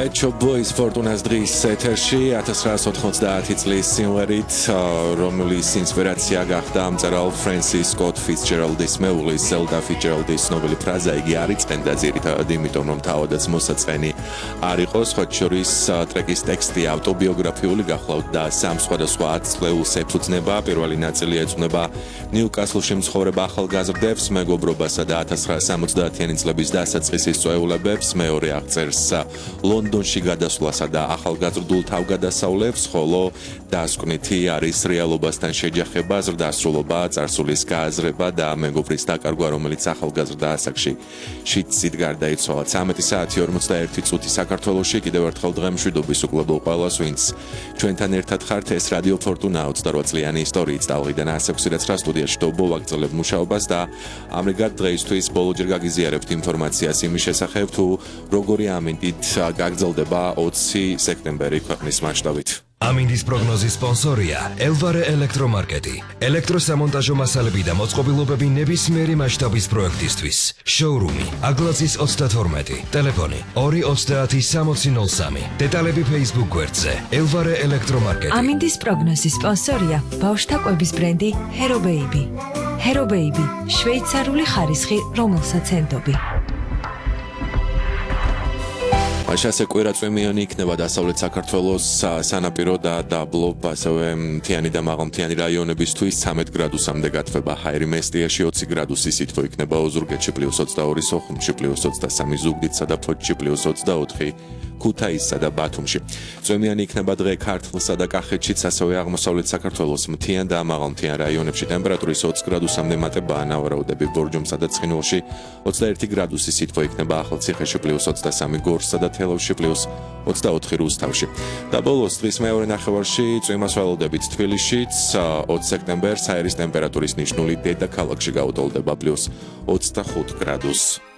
Pet Shop Boys Fortuna's დღის ეთერში 1990 წლის სიმღერით, რომლის ინსპირაცია გახდა მწერალ ფრენსის სკოტ ფიცჯერალდის მეუღლის ზელდა ფიცჯერალდის ცნობილი ფრაზა იგი არ იწყენდა ძირითადად იმიტომ რომ თავადაც მოსაწყენი არ იყოს, ხოთ შორის ტრეკის ტექსტი ავტობიოგრაფიული გახლავდა სამ სხვადასხვა 10 წლეულს ეფუძნება. პირველი ნაწილი ეძღვნება ნიუკასლში მცხოვრებ ახალგაზრდებს, მეგობრობასა და 1970-იანი წლების დასაწყისის წვეულებებს, მეორე აღწერს ლონდონში გადასვლასა და ახალგაზრდულ თავგადასავლებს, ხოლო დასკვნითი არის რეალობასთან შეჯახება, ზრდასრულობა, წარსულის გააზრება და მეგობრის დაკარგვა, რომელიც ახალგაზრდა ასაკში შიდსით გარდაიცვალა. 13 საათი 41 წუთი საქართველოში. კიდევ ერთხელ დღემშვიდობის უკლებელ ყველას, ვინც ჩვენთან ერთად ხართ. ეს რადიო ფორტუნა 28 წლიანი ისტორიით ტალღიდან 106 სტუდიაში დობო ვაგრძელებ მუშაობას და ამრიგად დღეისთვის ბოლოჯერ გაგიზიარებთ ინფორმაციას იმის შესახებ, თუ როგორი ამინდით გაგრძელდება 20 სექტემბერი ქვეყნის მასშტაბით. ამინდის პროგნოზის სპონსორია ელვარე ელექტრომარკეტი. ელექტროსამონტაჟო მასალები და მოწყობილობები ნებისმიერი მასშტაბის პროექტისთვის. შოურუმი აგლაცის 32, ტელეფონი 230 დეტალები Facebook გვერდზე ელვარე ელექტრომარკეტი. ამინდის პროგნოზის სპონსორია ბავშვთა კვების ბრენდი Hero Baby. Hero Baby, შვეიცარიული ხარისხი, რომელსაც ენდობი. ასე კვირაწვიმიანი იქნება დასავლეთ საქართველოს სანაპირო და დაბლობ, ასევე მთიანი და მაღალმთიანი რაიონებისთვის 13 გრადუსამდე გათბება. ჰაერიმესტიაში 20 გრადუსი სითბო იქნება, ოზურგეთში +22, სოხუმში +23, ზუგდიდსა და ფოთში +24, ქუთაისსა და ბათუმში. წვიმიანი იქნება დღე ქართლსა და კახეთშიც, ასევე აღმოსავლეთ საქართველოს მთიან და მაღალმთიან რაიონებში ტემპერატურის 20 გრადუსამდე მატებაა. ნავარაუდები ბორჯომსა და ცხინვალში 21 გრადუსი სითბო იქნება, ახალციხეში +23, გორსსა და თელავში +24 რუსთავში. და ბოლოს დღის მეორე ნახევარში წვიმას ველოდებით თბილისშიც 20 სექტემბერს აირის ტემპერატურის ნიშნული დედაქალაქში გაუტოლდება +25 გრადუსს.